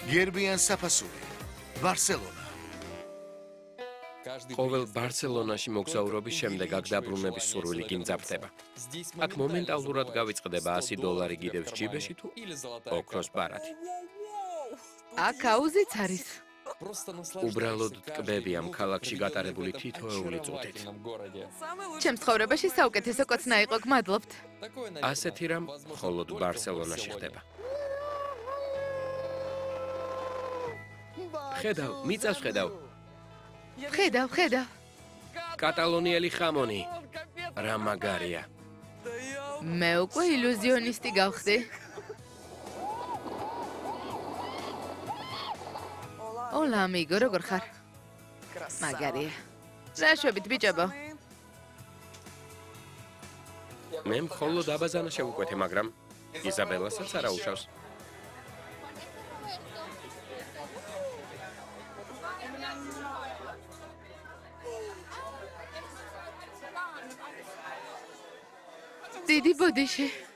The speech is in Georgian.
გერბიან საფასური. ბარსელონა. ყოველ ბარსელონაში მოგზაურობის შემდეგ აქ დაბრუნების სურვილი გიმძაფრდება. აქ მომენტალურად გავიწყდება $100 გიდევს ჯიბეში თუ ოქროს ბარათი. აქ აუზიც არის. უბრალოდ ტკბები ამ ქალაქში გატარებული თითოეული წუთით. ჩემს ცხოვრებაში საუკეთესო კოცნა იყო, გმადლობთ. ასეთი რამ მხოლოდ ბარსელონაში ხდება. ხედავ, მიწას ხედავ. ხედავ. კატალონიელი ხამონი. რა მაგარია. მე უკვე ილუზიონისტი გავხდი. Hola, amigo, როგორ ხარ? მაგარია. რაშვებით, ბიჭებო? მე მხოლოდ აბაზანა შევუკვეთე, მაგრამ იზაბელასაც არ აუშავს. დიდი ბოდიში.